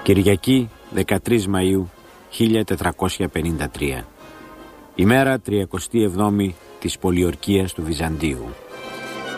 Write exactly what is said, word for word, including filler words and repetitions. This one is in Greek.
Κυριακή δεκατρείς Μαΐου χίλια τετρακόσια πενήντα τρία. Ημέρα τριακοστή εβδόμη της πολιορκίας του Βυζαντίου.